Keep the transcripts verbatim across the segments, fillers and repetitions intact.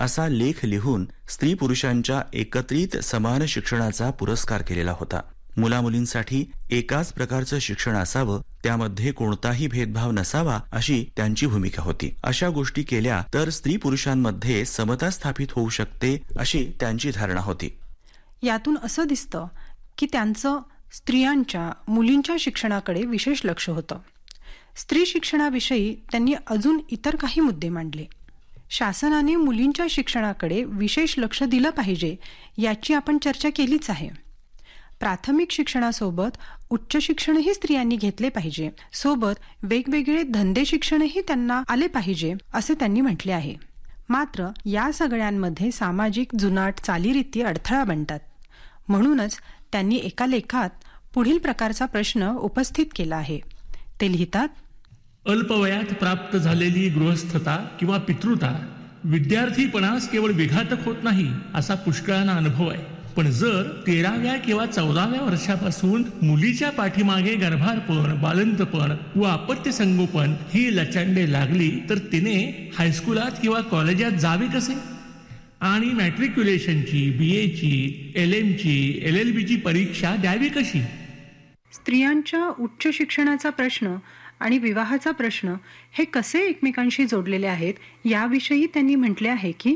असा लेख लिहून स्त्री पुरुषांच्या एकत्रित समान शिक्षणाचा पुरस्कार केलेला होता. मुलामुलींसाठी एकाच प्रकारचं शिक्षण असावं, त्यामध्ये कोणताही भेदभाव नसावा अशी त्यांची भूमिका होती. अशा गोष्टी केल्या तर स्त्री पुरुषांमध्ये समता स्थापित होऊ शकते अशी त्यांची धारणा होती. यातून असं दिसतं की त्यांचं स्त्रियांच्या मुलींच्या शिक्षणाकडे विशेष लक्ष होतं. स्त्री शिक्षणाविषयी त्यांनी अजून इतर काही मुद्दे मांडले. शासनाने मुलींच्या शिक्षणाकडे विशेष लक्ष दिलं पाहिजे याची आपण चर्चा केलीच आहे. प्राथमिक शिक्षणासोबत उच्च शिक्षणही स्त्रियांनी घेतले पाहिजे, सोबत वेगवेगळे धंदे शिक्षणही त्यांना आले पाहिजे असे त्यांनी म्हटले आहे. मात्र या सगळ्यांमध्ये सामाजिक जुनाट चालीरीती अडथळा बनतात. म्हणूनच त्यांनी एका लेखात पुढील प्रकारचा प्रश्न उपस्थित केला आहे. ते लिहितात, अल्पवयात प्राप्त झालेली गृहस्थता किंवा पितृता विद्यार्थीपणास केवळ विघातक होत नाही असा पुष्कळांना अनुभव आहे. पण जर तेराव्या किंवा चौदाव्या वर्षापासून मुलीच्या पाठीमागे गर्भारपण, बालंतपण व अपत्य संगोपन ही लचांडे लागली तर तिने हायस्कुलात किंवा कॉलेजात जावे कसे आणि मॅट्रिक्युलेशनची, बी एची, एल एमची, एल एल बीची परीक्षा द्यावी कशी? स्त्रियांच्या उच्च शिक्षणाचा प्रश्न आणि विवाहाचा प्रश्न हे कसे एकमेकांशी जोडलेले आहेत याविषयी त्यांनी म्हटले आहे की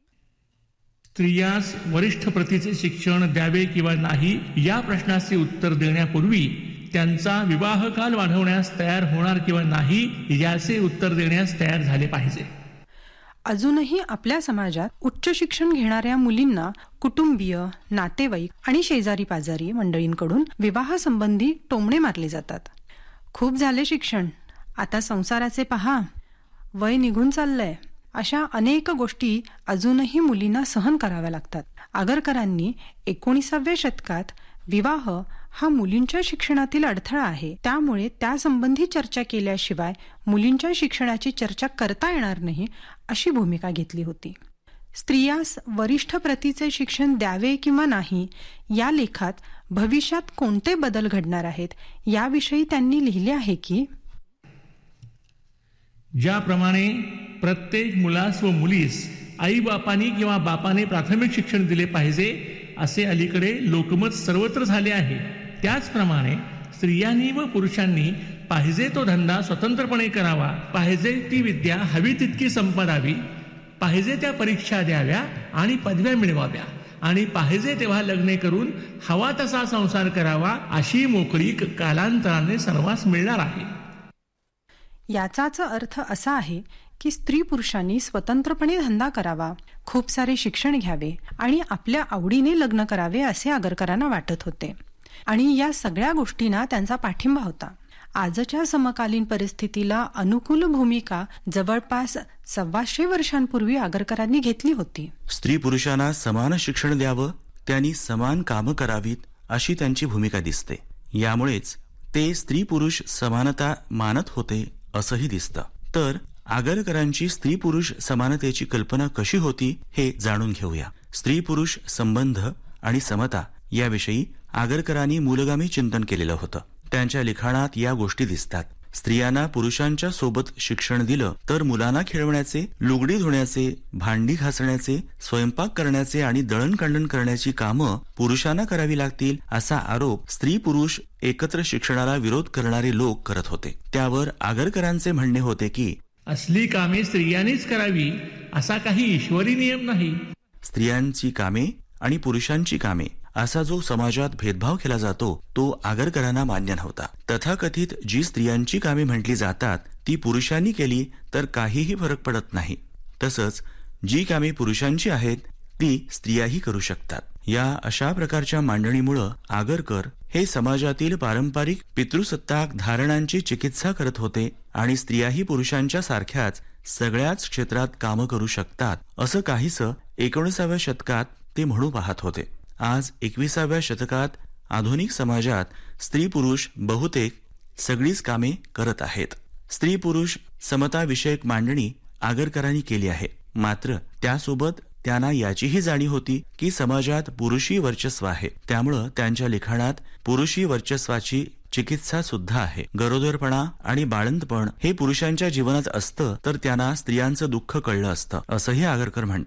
स्त्रियास वरिष्ठ प्रतीचे शिक्षण द्यावे किंवा नाही या प्रश्नाचे उत्तर देण्यापूर्वी त्यांचा विवाहकाल वाढवण्यास तयार होणार किंवा नाही याचे उत्तर देण्यास तयार झाले पाहिजे. अजूनही आपल्या समाजात उच्च शिक्षण घेणाऱ्या मुलींना कुटुंबीय, नातेवाईक आणि शेजारी पाजारी मंडळींकडून विवाहासंबंधी टोमणे मारले जातात. खूप झाले शिक्षण, आता संसाराचे पहा, वय निघून चाललंय, अशा अनेक गोष्टी अजूनही मुलींना सहन कराव्या लागतात. आगरकरांनी एकोणीसाव्या शतकात विवाह हा मुलींच्या शिक्षणातील अडथळा आहे, त्यामुळे त्यासंबंधी चर्चा केल्याशिवाय मुलींच्या शिक्षणाची चर्चा करता येणार नाही अशी भूमिका घेतली होती. स्त्रियास वरिष्ठ प्रतीचे शिक्षण द्यावे किंवा नाही या लेखात भविष्यात कोणते बदल घडणार आहेत याविषयी त्यांनी लिहिले आहे की ज्याप्रमाणे प्रत्येक मुलास व मुलीस आई बापानी किंवा बापाने प्राथमिक शिक्षण दिले पाहिजे असे अलीकडे लोकमत सर्वत्र झाले आहे, त्याचप्रमाणे स्त्रियांनी व पुरुषांनी पाहिजे तो धंदा स्वतंत्रपणे करावा, पाहिजे ती विद्या हवी तितकी संपादावी, पाहिजे त्या परीक्षा द्याव्या आणि पदव्या मिळवाव्या आणि पाहिजे तेव्हा लग्ने करून हवा तसा संसार करावा अशी मोकळीक कालांतराने सर्वांस मिळणार आहे. याचाच अर्थ असा आहे की स्त्री पुरुषांनी स्वतंत्रपणे धंदा करावा, खूप सारे शिक्षण घ्यावे आणि आपल्या आवडीने लग्न करावे असे आगरकरांना वाटत होते आणि या सगळ्या गोष्टींना त्यांचा पाठिंबा होता. आजच्या समकालीन परिस्थितीला अनुकूल भूमिका जवळपास सव्वाशे वर्षांपूर्वी आगरकरांनी घेतली होती. स्त्री पुरुषांना समान शिक्षण द्यावं, त्यांनी समान कामं करावीत अशी त्यांची भूमिका दिसते. यामुळेच ते स्त्री पुरुष समानता मानत होते असंही दिसतं. तर आगरकरांची स्त्री पुरुष समानतेची कल्पना कशी होती हे जाणून घेऊया. स्त्री पुरुष संबंध आणि समता याविषयी आगरकरांनी मूलगामी चिंतन केलेलं होतं. त्यांच्या लिखाणात या गोष्टी दिसतात. स्त्रियांना पुरुषांच्या सोबत शिक्षण दिलं तर मुलांना खेळवण्याचे, लुगडी धुण्याचे, भांडी घासण्याचे, स्वयंपाक करण्याचे आणि दळणकांडण करण्याची कामं पुरुषांना करावी लागतील असा आरोप स्त्री पुरुष एकत्र शिक्षणाला विरोध करणारे लोक करत होते. त्यावर आगरकरांचे म्हणणे होते की असली कामे स्त्रियांनीच करावी असा काही ईश्वरी नियम नाही. स्त्रियांची कामे आणि पुरुषांची कामे असा जो समाजात भेदभाव केला जातो तो आगरकरांना मान्य नव्हता. तथाकथित जी स्त्रियांची कामे म्हटली जातात ती पुरुषांनी केली तर काहीही फरक पडत नाही. तसंच जी कामे पुरुषांची आहेत ती स्त्रियाही करू शकतात. या अशा प्रकारच्या मांडणीमुळे आगरकर हे समाजातील पारंपरिक पितृसत्ताक धारणांची चिकित्सा करत होते आणि स्त्रियाही पुरुषांच्या सारख्याच सगळ्याच क्षेत्रात कामं करू शकतात असं काहीसं एकोणीसाव्या शतकात ते म्हणू पाहत होते. आज एकविसाव्या शतकात आधुनिक समाजात स्त्री पुरुष बहुतेक सगळीच कामे करत आहेत. स्त्री पुरुष समता विषयक मांडणी आगरकरांनी केली आहे. मात्र त्यासोबत त्यांना याचीही जाणीव होती की समाजात पुरुषी वर्चस्व आहे. त्यामुळं त्यांच्या लिखाणात पुरुषी वर्चस्वाची चिकित्सा सुद्धा आहे. गरोदरपणा आणि बाळंतपण हे पुरुषांच्या जीवनात असतं तर त्यांना स्त्रियांचं दुःख कळलं असतं असंही आगरकर म्हणतात.